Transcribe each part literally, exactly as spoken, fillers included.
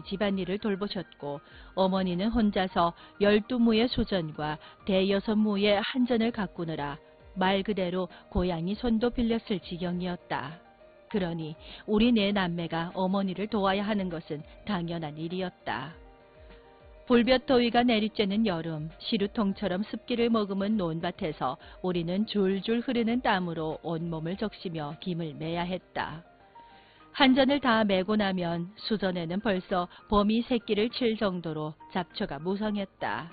집안일을 돌보셨고 어머니는 혼자서 열두 무의 수전과 대여섯 무의 한전을 가꾸느라 말 그대로 고양이 손도 빌렸을 지경이었다. 그러니 우리 네 남매가 어머니를 도와야 하는 것은 당연한 일이었다. 불볕 더위가 내리쬐는 여름, 시루통처럼 습기를 머금은 논밭에서 우리는 줄줄 흐르는 땀으로 온몸을 적시며 김을 매야 했다. 한전을 다 매고 나면 수전에는 벌써 봄이 새끼를 칠 정도로 잡초가 무성했다.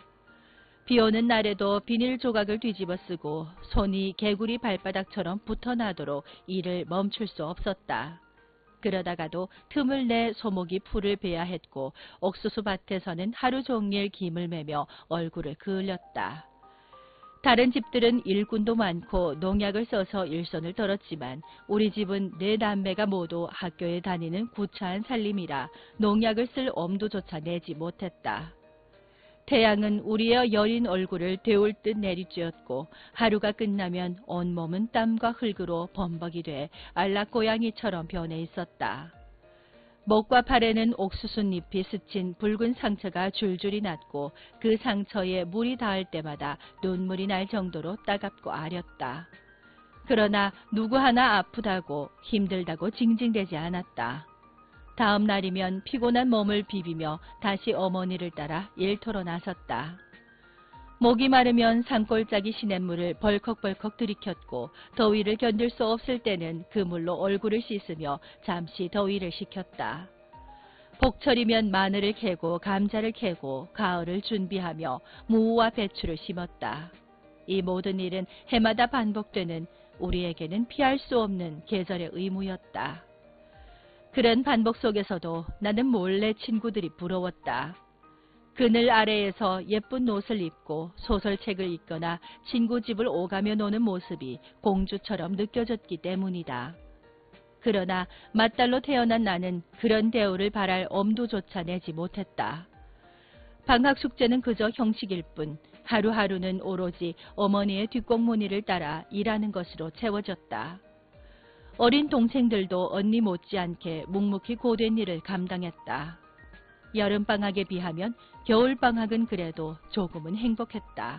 비오는 날에도 비닐 조각을 뒤집어 쓰고 손이 개구리 발바닥처럼 붙어나도록 일을 멈출 수 없었다. 그러다가도 틈을 내 소목이 풀을 베야 했고 옥수수 밭에서는 하루 종일 김을 매며 얼굴을 그을렸다. 다른 집들은 일꾼도 많고 농약을 써서 일손을 떨었지만 우리 집은 네 남매가 모두 학교에 다니는 구차한 살림이라 농약을 쓸 엄두조차 내지 못했다. 태양은 우리의 여린 얼굴을 데울 듯 내리쬐었고 하루가 끝나면 온몸은 땀과 흙으로 범벅이 돼 안락고양이처럼 변해 있었다. 목과 팔에는 옥수수잎이 스친 붉은 상처가 줄줄이 났고 그 상처에 물이 닿을 때마다 눈물이 날 정도로 따갑고 아렸다. 그러나 누구 하나 아프다고 힘들다고 징징대지 않았다. 다음 날이면 피곤한 몸을 비비며 다시 어머니를 따라 일터로 나섰다. 목이 마르면 산골짜기 시냇물을 벌컥벌컥 들이켰고 더위를 견딜 수 없을 때는 그 물로 얼굴을 씻으며 잠시 더위를 식혔다. 복철이면 마늘을 캐고 감자를 캐고 가을을 준비하며 무와 배추를 심었다. 이 모든 일은 해마다 반복되는 우리에게는 피할 수 없는 계절의 의무였다. 그런 반복 속에서도 나는 몰래 친구들이 부러웠다. 그늘 아래에서 예쁜 옷을 입고 소설책을 읽거나 친구 집을 오가며 노는 모습이 공주처럼 느껴졌기 때문이다. 그러나 맏딸로 태어난 나는 그런 대우를 바랄 엄두조차 내지 못했다. 방학 숙제는 그저 형식일 뿐 하루하루는 오로지 어머니의 뒷공무니를 따라 일하는 것으로 채워졌다. 어린 동생들도 언니 못지않게 묵묵히 고된 일을 감당했다. 여름방학에 비하면 겨울방학은 그래도 조금은 행복했다.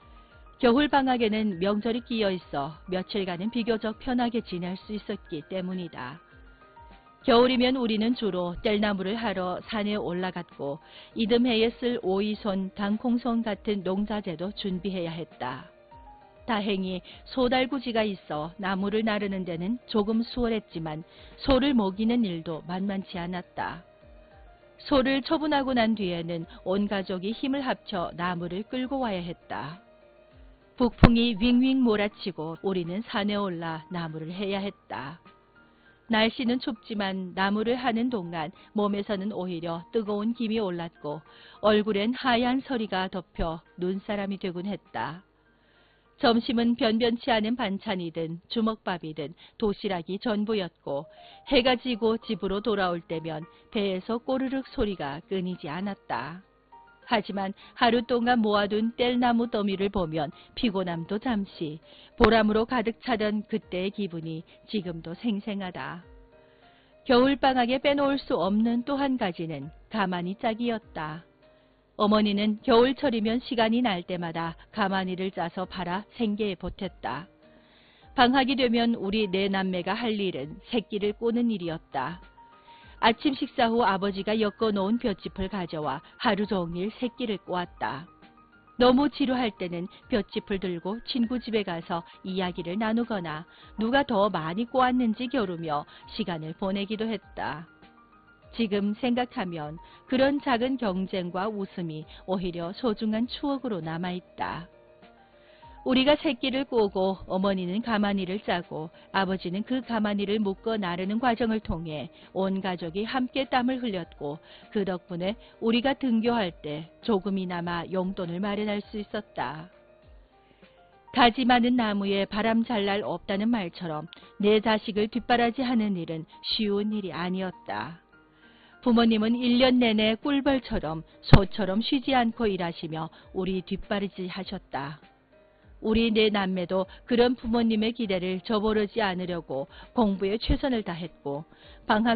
겨울방학에는 명절이 끼어 있어 며칠간은 비교적 편하게 지낼 수 있었기 때문이다. 겨울이면 우리는 주로 뗄나무를 하러 산에 올라갔고 이듬해에 쓸 오이손, 당콩손 같은 농자재도 준비해야 했다. 다행히 소달구지가 있어 나무를 나르는 데는 조금 수월했지만 소를 먹이는 일도 만만치 않았다. 소를 처분하고 난 뒤에는 온 가족이 힘을 합쳐 나무를 끌고 와야 했다. 북풍이 윙윙 몰아치고 우리는 산에 올라 나무를 해야 했다. 날씨는 춥지만 나무를 하는 동안 몸에서는 오히려 뜨거운 김이 올랐고 얼굴엔 하얀 서리가 덮여 눈사람이 되곤 했다. 점심은 변변치 않은 반찬이든 주먹밥이든 도시락이 전부였고 해가 지고 집으로 돌아올 때면 배에서 꼬르륵 소리가 끊이지 않았다. 하지만 하루 동안 모아둔 뗄나무 더미를 보면 피곤함도 잠시, 보람으로 가득 차던 그때의 기분이 지금도 생생하다. 겨울방학에 빼놓을 수 없는 또 한 가지는 가마니 짜기였다. 어머니는 겨울철이면 시간이 날 때마다 가마니를 짜서 팔아 생계에 보탰다. 방학이 되면 우리 네 남매가 할 일은 새끼를 꼬는 일이었다. 아침 식사 후 아버지가 엮어놓은 볏짚을 가져와 하루 종일 새끼를 꼬았다. 너무 지루할 때는 볏짚을 들고 친구 집에 가서 이야기를 나누거나 누가 더 많이 꼬았는지 겨루며 시간을 보내기도 했다. 지금 생각하면 그런 작은 경쟁과 웃음이 오히려 소중한 추억으로 남아있다. 우리가 새끼를 꼬고 어머니는 가마니를 짜고 아버지는 그 가마니를 묶어 나르는 과정을 통해 온 가족이 함께 땀을 흘렸고 그 덕분에 우리가 등교할 때 조금이나마 용돈을 마련할 수 있었다. 가지 많은 나무에 바람 잘 날 없다는 말처럼 내 자식을 뒷바라지하는 일은 쉬운 일이 아니었다. 부모님은 일 년 내내 꿀벌처럼 소처럼 쉬지 않고 일하시며 우리 뒷바라지 하셨다. 우리 네 남매도 그런 부모님의 기대를 저버리지 않으려고 공부에 최선을 다했고 방학